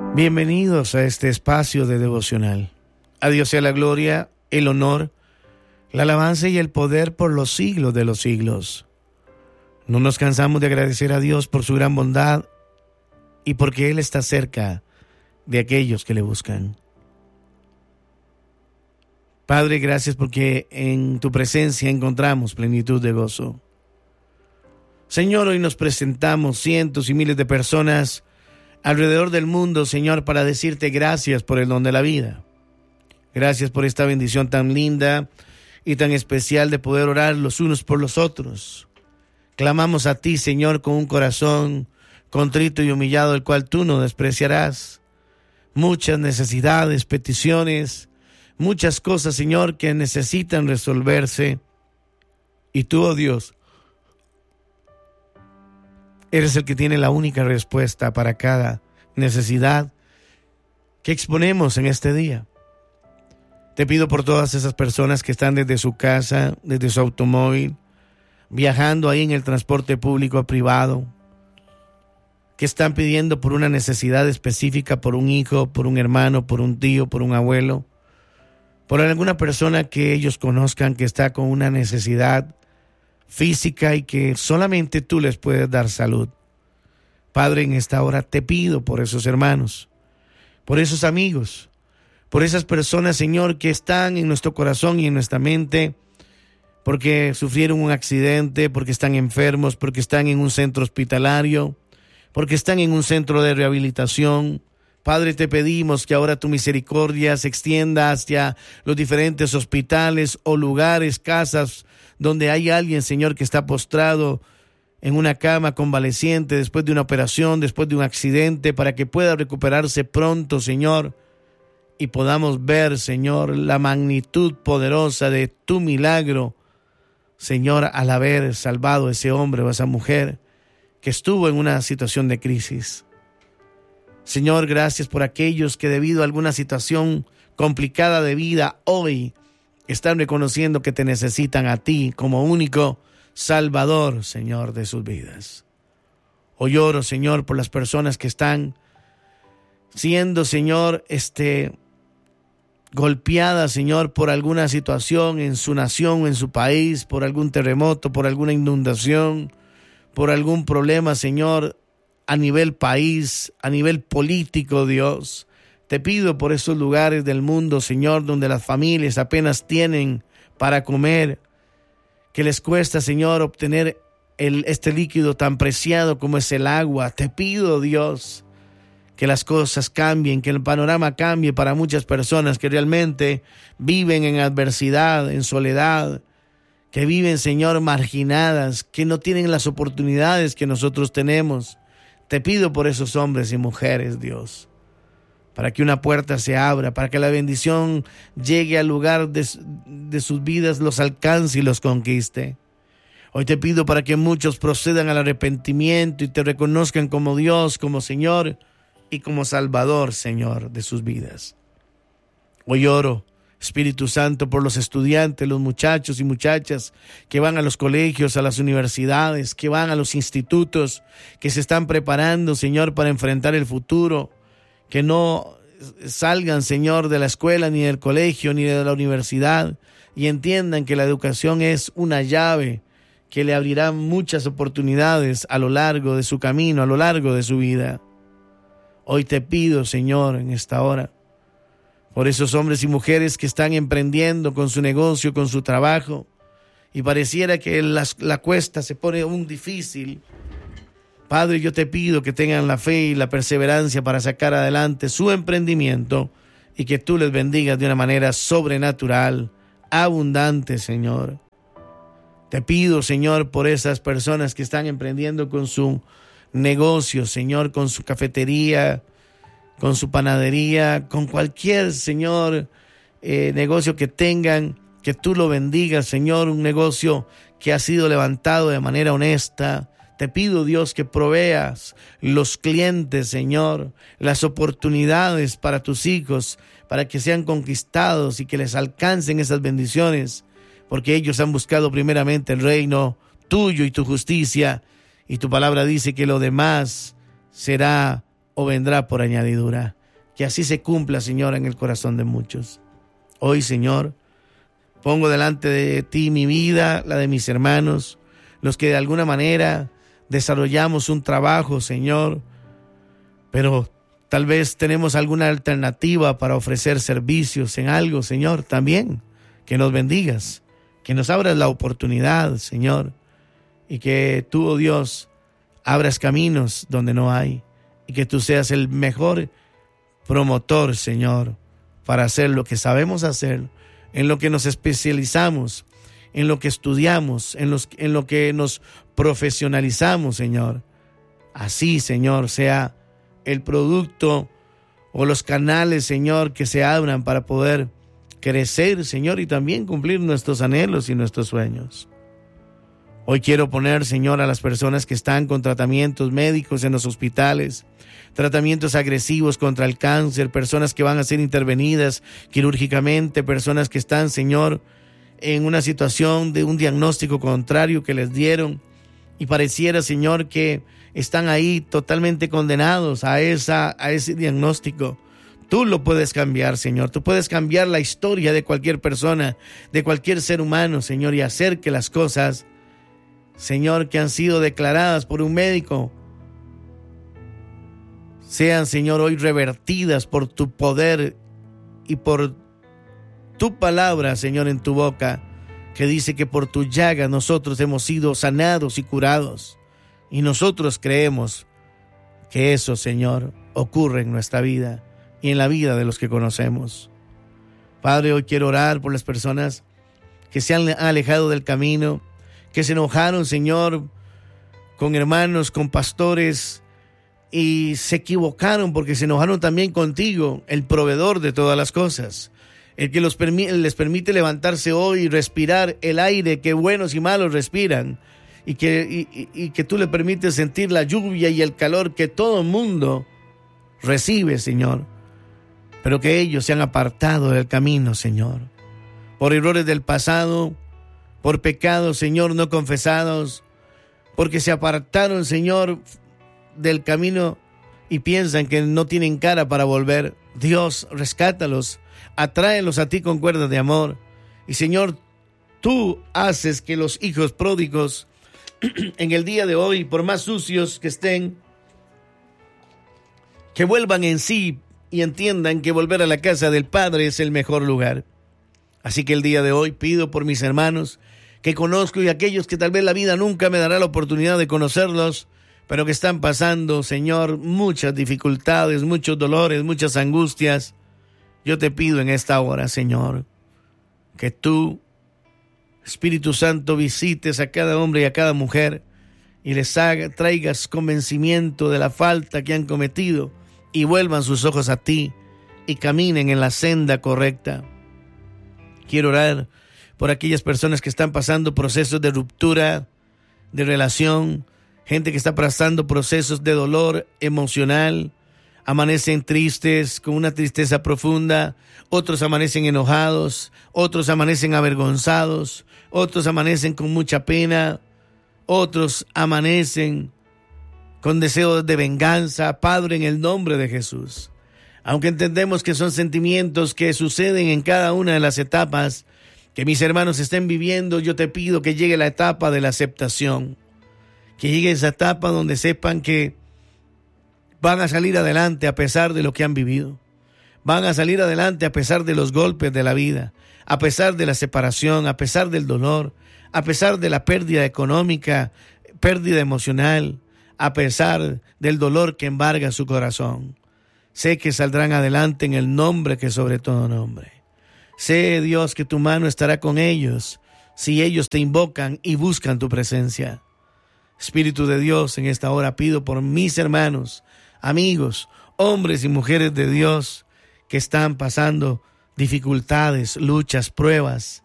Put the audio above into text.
Bienvenidos a este espacio de devocional. A Dios sea la gloria, el honor, la alabanza y el poder por los siglos de los siglos. No nos cansamos de agradecer a Dios por su gran bondad y porque Él está cerca de aquellos que le buscan. Padre, gracias porque en tu presencia encontramos plenitud de gozo. Señor, hoy nos presentamos cientos y miles de personas alrededor del mundo, Señor, para decirte gracias por el don de la vida. Gracias por esta bendición tan linda y tan especial de poder orar los unos por los otros. Clamamos a ti, Señor, con un corazón contrito y humillado, el cual tú no despreciarás. Muchas necesidades, peticiones, muchas cosas, Señor, que necesitan resolverse. Y tú, oh Dios, eres el que tiene la única respuesta para cada necesidad que exponemos en este día. Te pido por todas esas personas que están desde su casa, desde su automóvil, viajando ahí en el transporte público privado, que están pidiendo por una necesidad específica, por un hijo, por un hermano, por un tío, por un abuelo, por alguna persona que ellos conozcan que está con una necesidad física y que solamente tú les puedes dar salud. Padre, en esta hora te pido por esos hermanos, por esos amigos, por esas personas, Señor, que están en nuestro corazón y en nuestra mente, porque sufrieron un accidente, porque están enfermos, porque están en un centro hospitalario, porque están en un centro de rehabilitación. Padre, te pedimos que ahora tu misericordia se extienda hacia los diferentes hospitales o lugares, casas, donde hay alguien, Señor, que está postrado en una cama convaleciente después de una operación, después de un accidente, para que pueda recuperarse pronto, Señor, y podamos ver, Señor, la magnitud poderosa de tu milagro, Señor, al haber salvado a ese hombre o a esa mujer que estuvo en una situación de crisis. Señor, gracias por aquellos que debido a alguna situación complicada de vida hoy están reconociendo que te necesitan a ti como único Salvador, Señor, de sus vidas. Hoy oro, Señor, por las personas que están siendo, Señor, golpeadas, Señor, por alguna situación en su nación o en su país, por algún terremoto, por alguna inundación, por algún problema, Señor, a nivel país, a nivel político, Dios. Te pido por esos lugares del mundo, Señor, donde las familias apenas tienen para comer, que les cuesta, Señor, obtener este líquido tan preciado como es el agua. Te pido, Dios, que las cosas cambien, que el panorama cambie para muchas personas que realmente viven en adversidad, en soledad, que viven, Señor, marginadas, que no tienen las oportunidades que nosotros tenemos. Te pido por esos hombres y mujeres, Dios, para que una puerta se abra, para que la bendición llegue al lugar de sus vidas, los alcance y los conquiste. Hoy te pido para que muchos procedan al arrepentimiento y te reconozcan como Dios, como Señor y como Salvador, Señor, de sus vidas. Hoy oro, Espíritu Santo, por los estudiantes, los muchachos y muchachas que van a los colegios, a las universidades, que van a los institutos, que se están preparando, Señor, para enfrentar el futuro. Que no salgan, Señor, de la escuela, ni del colegio, ni de la universidad, y entiendan que la educación es una llave que le abrirá muchas oportunidades a lo largo de su camino, a lo largo de su vida. Hoy te pido, Señor, en esta hora, por esos hombres y mujeres que están emprendiendo con su negocio, con su trabajo, y pareciera que la cuesta se pone aún difícil. Padre, yo te pido que tengan la fe y la perseverancia para sacar adelante su emprendimiento y que tú les bendigas de una manera sobrenatural, abundante, Señor. Te pido, Señor, por esas personas que están emprendiendo con su negocio, Señor, con su cafetería, con su panadería, con cualquier, Señor, negocio que tengan, que tú lo bendigas, Señor, un negocio que ha sido levantado de manera honesta. Te pido, Dios, que proveas los clientes, Señor, las oportunidades para tus hijos, para que sean conquistados y que les alcancen esas bendiciones, porque ellos han buscado primeramente el reino tuyo y tu justicia, y tu palabra dice que lo demás será o vendrá por añadidura. que así se cumpla, Señor, en el corazón de muchos. Hoy, Señor, pongo delante de ti mi vida, la de mis hermanos, los que de alguna manera desarrollamos un trabajo, Señor, pero tal vez tenemos alguna alternativa para ofrecer servicios en algo, Señor, también. Que nos bendigas, que nos abras la oportunidad, Señor, y que tú, oh Dios, abras caminos donde no hay, y que tú seas el mejor promotor, Señor, para hacer lo que sabemos hacer, en lo que nos especializamos, en lo que estudiamos, en lo que nos profesionalizamos, Señor. Así, Señor, sea el producto o los canales, Señor, que se abran para poder crecer, Señor, y también cumplir nuestros anhelos y nuestros sueños. Hoy quiero poner, Señor, a las personas que están con tratamientos médicos en los hospitales, tratamientos agresivos contra el cáncer, personas que van a ser intervenidas quirúrgicamente, personas que están, Señor, en una situación de un diagnóstico contrario que les dieron y pareciera, Señor, que están ahí totalmente condenados a ese diagnóstico. Tú lo puedes cambiar, Señor. Tú puedes cambiar la historia de cualquier persona, de cualquier ser humano, Señor, y hacer que las cosas, Señor, que han sido declaradas por un médico, sean, Señor, hoy revertidas por tu poder y por tu palabra, Señor, en tu boca, que dice que por tu llaga nosotros hemos sido sanados y curados. Y nosotros creemos que eso, Señor, ocurre en nuestra vida y en la vida de los que conocemos. Padre, hoy quiero orar por las personas que se han alejado del camino, que se enojaron, Señor, con hermanos, con pastores, y se equivocaron porque se enojaron también contigo, el proveedor de todas las cosas, el que les permite levantarse hoy y respirar el aire que buenos y malos respiran, y que tú le permites sentir la lluvia y el calor que todo el mundo recibe, Señor, pero que ellos se han apartado del camino, Señor, por errores del pasado, por pecados, Señor, no confesados, porque se apartaron, Señor, del camino y piensan que no tienen cara para volver. Dios, rescátalos, atráelos a ti con cuerdas de amor. Y, Señor, tú haces que los hijos pródigos en el día de hoy, por más sucios que estén, que vuelvan en sí y entiendan que volver a la casa del Padre es el mejor lugar. Así que el día de hoy pido por mis hermanos que conozco y aquellos que tal vez la vida nunca me dará la oportunidad de conocerlos, pero que están pasando, Señor, muchas dificultades, muchos dolores, muchas angustias. Yo te pido en esta hora, Señor, que tú, Espíritu Santo, visites a cada hombre y a cada mujer y les traigas convencimiento de la falta que han cometido y vuelvan sus ojos a ti y caminen en la senda correcta. Quiero orar por aquellas personas que están pasando procesos de ruptura de relación, gente que está pasando procesos de dolor emocional, amanecen tristes, con una tristeza profunda, otros amanecen enojados, otros amanecen avergonzados, otros amanecen con mucha pena, otros amanecen con deseos de venganza. Padre, en el nombre de Jesús, aunque entendemos que son sentimientos que suceden en cada una de las etapas que mis hermanos estén viviendo, yo te pido que llegue la etapa de la aceptación, que llegue esa etapa donde sepan que van a salir adelante a pesar de lo que han vivido, van a salir adelante a pesar de los golpes de la vida, a pesar de la separación, a pesar del dolor, a pesar de la pérdida económica, pérdida emocional, a pesar del dolor que embarga su corazón. Sé que saldrán adelante en el nombre que sobre todo nombre. Sé, Dios, que tu mano estará con ellos si ellos te invocan y buscan tu presencia. Espíritu de Dios, en esta hora pido por mis hermanos, amigos, hombres y mujeres de Dios que están pasando dificultades, luchas, pruebas.